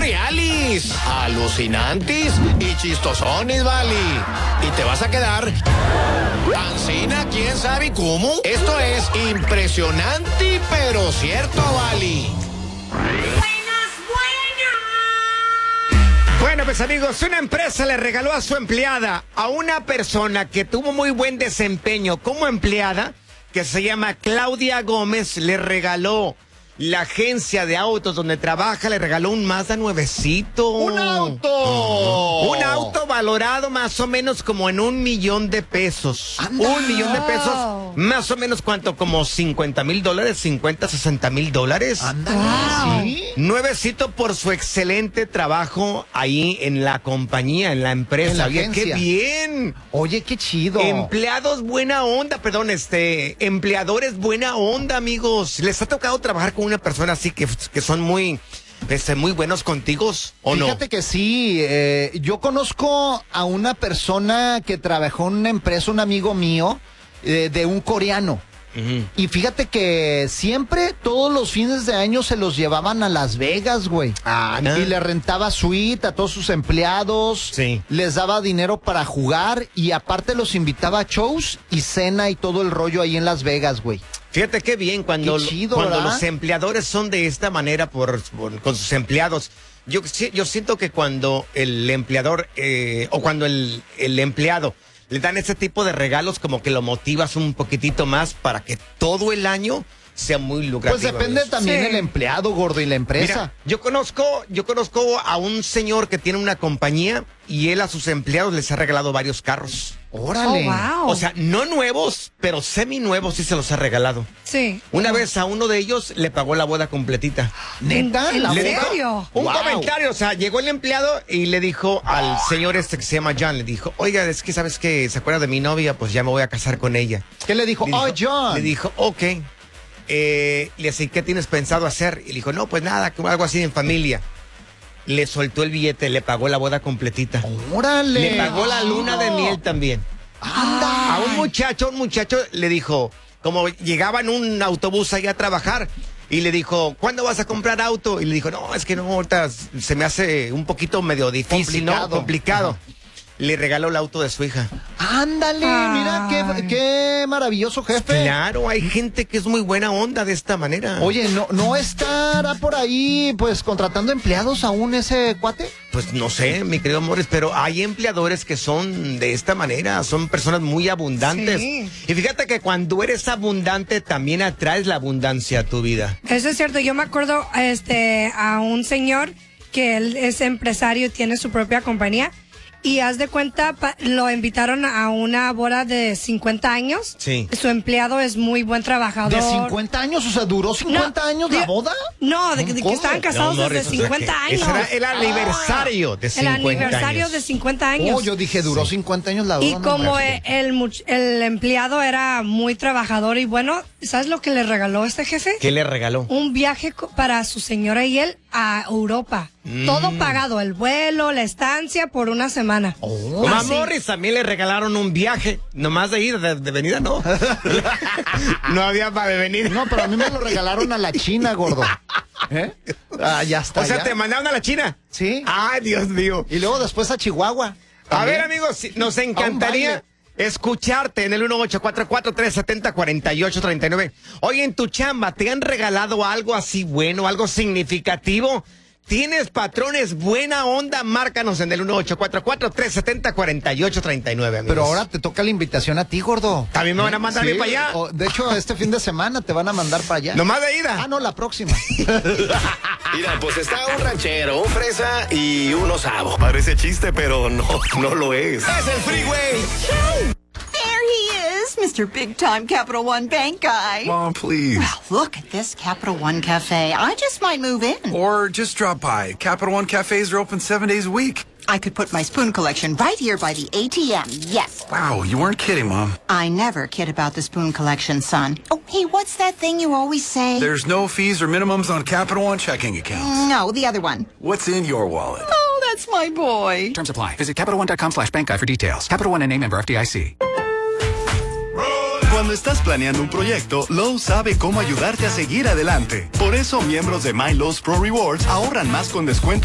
reales, alucinantes y chistosones, vale. Y te vas a quedar Ancina, quién sabe cómo. Esto es impresionante, pero cierto, vale. Bueno, pues amigos, una empresa le regaló a su empleada, a una persona que tuvo muy buen desempeño como empleada, que se llama Claudia Gómez, le regaló la agencia de autos donde trabaja, le regaló un Mazda nuevecito. ¡Un auto! Un auto valorado más o menos como en $1,000,000. ¡Anda! $1,000,000, más o menos cuánto, como $50,000, 50, $60,000. ¡Ándale! Wow. ¿Sí? Nuevecito por su excelente trabajo ahí en la compañía, en la empresa. En la Oye, agencia. qué bien. Oye, qué chido. Empleados buena onda, perdón, empleadores buena onda, amigos. ¿Les ha tocado trabajar con una persona así que son muy buenos contigo, o no? Fíjate que sí, yo conozco a una persona que trabajó en una empresa, un amigo mío, de un coreano. Ujú. Y fíjate que siempre, todos los fines de año se los llevaban a Las Vegas, güey. ¿no? Y le rentaba suite a todos sus empleados. Sí. Les daba dinero para jugar y aparte los invitaba a shows y cena y todo el rollo ahí en Las Vegas, güey. Fíjate qué bien cuando, Qué chido, cuando ¿verdad? los empleadores son de esta manera con sus empleados. Yo siento que cuando el empleador o cuando el empleado le dan ese tipo de regalos, como que lo motivas un poquitito más para que todo el año sea muy lucrativo. Pues depende ¿ves? también Sí. el empleado, gordo, y la empresa. Mira, yo conozco a un señor que tiene una compañía y él a sus empleados les ha regalado varios carros. Órale. Oh, wow. O sea, no nuevos, pero seminuevos sí se los ha regalado. Sí. Una vez a uno de ellos le pagó la boda completita. ¿Neta? ¿En ¿La Le boda? dijo serio? un Wow. comentario, o sea, llegó el empleado y le dijo al señor que se llama John, le dijo, oiga, es que sabes que se acuerda de mi novia, pues ya me voy a casar con ella. ¿Qué le dijo? Le Oh, dijo- John. Le dijo, ok. Le dice, ¿qué tienes pensado hacer? Y le dijo, no, pues nada, como algo así en familia. Le soltó el billete, le pagó la boda completita. Órale. Le pagó la luna de miel también. Anda. A un muchacho le dijo, como llegaba en un autobús ahí a trabajar, y le dijo, ¿cuándo vas a comprar auto? Y le dijo, no, es que no, ahorita se me hace un poquito medio difícil, ¿no? Complicado. Le regaló el auto de su hija. Ándale, mira qué maravilloso jefe. Claro, hay gente que es muy buena onda de esta manera. Oye, ¿no estará por ahí, pues, contratando empleados aún ese cuate? Pues no sé, mi querido Morris, pero hay empleadores que son de esta manera, son personas muy abundantes. Sí. Y fíjate que cuando eres abundante también atraes la abundancia a tu vida. Eso es cierto. Yo me acuerdo a un señor que él es empresario y tiene su propia compañía. Y haz de cuenta, lo invitaron a una boda de 50 años. Sí. Su empleado es muy buen trabajador. ¿De 50 años? O sea, ¿duró 50 años la boda? No, de que ¿Cómo? estaban casados No, desde Morris, o sea, 50 que años. ese era el aniversario de 50 El aniversario años. de 50 años. Oh, yo dije, duró 50 años la boda. Y no, como hombre. el empleado era muy trabajador y bueno, ¿sabes lo que le regaló este jefe? ¿Qué le regaló? Un viaje para su señora y él a Europa. Todo pagado, el vuelo, la estancia por una semana. Oh. A Así. Morris también le regalaron un viaje, nomás de ir, de venida no. No había para de venir. No, pero a mí me lo regalaron a la China, gordo. ¿Eh? Ah, ya está. O sea, ya. te mandaron a la China. Sí. Ay, Dios mío. Y luego después a Chihuahua. A También. ver, amigos, nos A un encantaría baile. escucharte en el 1844-370-4839. Oye, en tu chamba, ¿te han regalado algo así bueno, algo significativo? ¿Tienes patrones buena onda? Márcanos en el 1844-370-4839, amigos. Pero ahora te toca la invitación a ti, gordo. ¿También me van a mandar a mí para allá? De hecho, este fin de semana te van a mandar para allá. Nomás de ida. Ah, no, la próxima. Mira, pues está un ranchero, un fresa y un osavo. Parece chiste, pero no lo es. Es el Freeway. There he is, Mr. Big Time Capital One Bank guy. Mom, please. Look at this Capital One Cafe. I just might move in. Or just drop by. Capital One cafes are open 7 days a week. I could put my spoon collection right here by the ATM. Yes. Wow, you weren't kidding, Mom. I never kid about the spoon collection, son. Oh, hey, what's that thing you always say? There's no fees or minimums on Capital One checking accounts. No, the other one. What's in your wallet? Oh, that's my boy. Terms apply. Visit CapitalOne.com/bank guide for details. Capital One and member FDIC. Cuando estás planeando un proyecto, Lowe's sabe cómo ayudarte a seguir adelante. Por eso, miembros de My Lowe's Pro Rewards ahorran más con descuentos